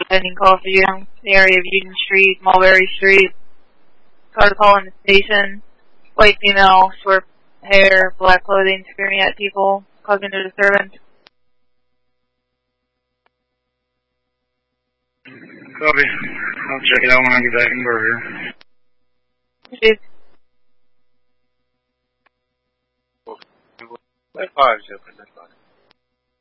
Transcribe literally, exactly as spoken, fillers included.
vending coffee in the area of Union Street, Mulberry Street. Got a call in the station. White female, short hair, black clothing, screaming at people, causing a disturbance. Copy. I'll check it out when I get back in Burger. Chief. That five's open, that's fine.